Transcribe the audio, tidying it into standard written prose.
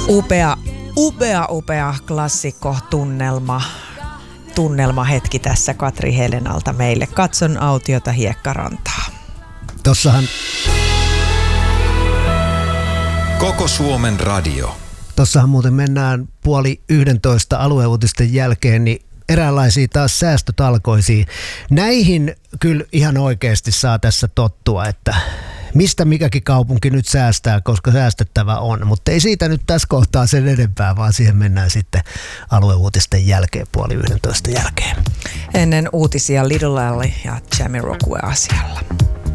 Upea klassikko tunnelmahetki tässä Katri Helenalta meille. Katson autiota Hiekkarantaa. Tossahan Koko Suomen radio. Tossahan muuten mennään 10:30 alueuutisten jälkeen, niin eräänlaisiin taas säästötalkoisiin. Näihin kyllä ihan oikeasti saa tässä tottua, että mistä mikäkin kaupunki nyt säästää, koska säästettävä on. Mutta ei siitä nyt tässä kohtaa sen enempää, vaan siihen mennään sitten alueuutisten jälkeen, 10:30 jälkeen. Ennen uutisia Little Ally ja Jamiroquai asialla.